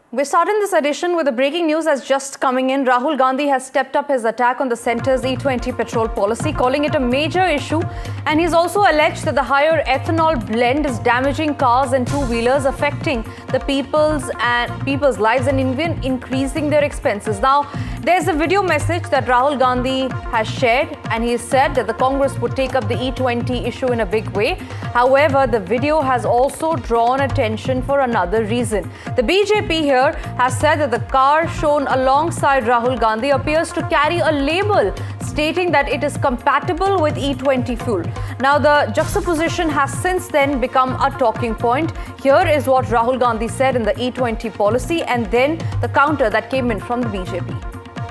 We're starting this edition with the breaking news as just coming in. Rahul Gandhi has stepped up his attack on the centre's E20 petrol policy, calling it a major issue. And he's also alleged that the higher ethanol blend is damaging cars and two-wheelers, affecting the people's lives and even increasing their expenses. Now, there's a video message that Rahul Gandhi has shared, and he said that the Congress would take up the E20 issue in a big way. However, the video has also drawn attention for another reason. The BJP here has said that the car shown alongside Rahul Gandhi appears to carry a label stating that it is compatible with E20 fuel. Now, the juxtaposition has since then become a talking point. Here is what Rahul Gandhi said in the E20 policy, and then the counter that came in from the BJP.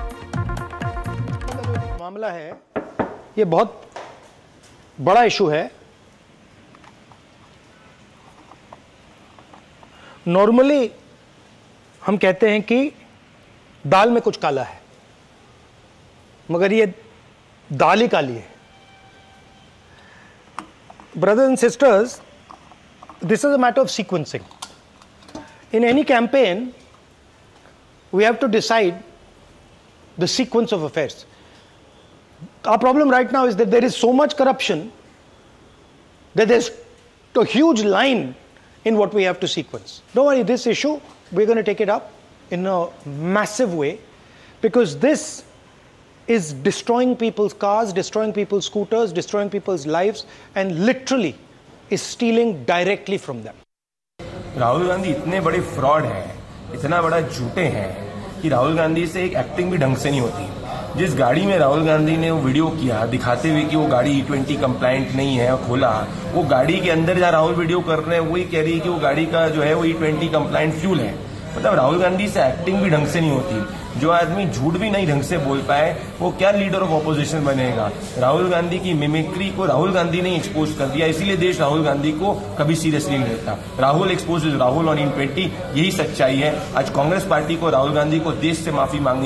मामला है, ये बहुत बड़ा issue है. Normally हम कहते हैं कि दाल में कुछ काला है, मगर ये दाल ही काली है. Brothers and sisters, this is a matter of sequencing. In any campaign, we have to decide the sequence of affairs. Our problem right now is that there is so much corruption that there's a huge line in what we have to sequence. Don't worry, this issue, we're going to take it up in a massive way, because this is destroying people's cars, destroying people's scooters, destroying people's lives, and literally is stealing directly from them. Rahul Gandhi इतने बड़े fraud हैं, इतना बड़ा झूठे हैं कि राहुल गांधी से एक एक्टिंग भी ढंग से नहीं होती. जिस गाड़ी में राहुल गांधी ने वो वीडियो किया दिखाते हुए कि वो गाड़ी E20 कंप्लायंट नहीं है, खोला, वो गाड़ी के अंदर जहाँ राहुल वीडियो कर रहे हैं वही कह रही है कि वो गाड़ी का जो है वो E20 कंप्लायंट फ्यूल है. मतलब राहुल गांधी से एक्टिंग भी ढंग से नहीं होती. जो आदमी झूठ भी नहीं ढंग से बोल पाए वो क्या लीडर ऑफ ऑपोजिशन बनेगा. राहुल गांधी की मिमिक्री को राहुल गांधी ने एक्सपोज कर दिया, इसीलिए देश राहुल गांधी को कभी सीरियसली नहीं लेता. Rahul expose Rahul on E20, यही सच्चाई है. आज कांग्रेस पार्टी को राहुल गांधी को देश से माफी मांगनी